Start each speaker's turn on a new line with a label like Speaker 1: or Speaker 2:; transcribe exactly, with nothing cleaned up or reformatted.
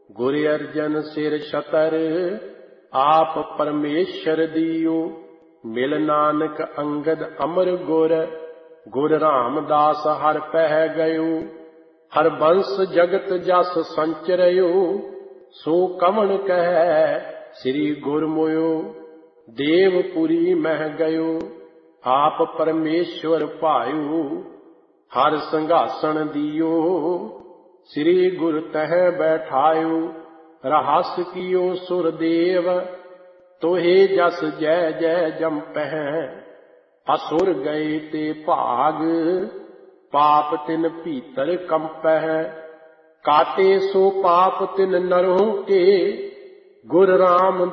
Speaker 1: गुर अर्जन सिर छतर आप परमेश्वर दियो। मिल नानक अंगद अमर गुर गुर रामदास हर पह गयो। हर बंस जगत जस संचरयो सो कमन कह श्री गुर मोयो। देवपुरी मह गयो आप परमेश्वर पायो। हर संघासन दियो श्री गुर तह बैठायो। रहस कियो सुरदेव तोहे जस जय जय जमपह। असुर गए ते भाग पाप तिन भीतर कंपह। काटे सो पाप तिन नरों के गुर राम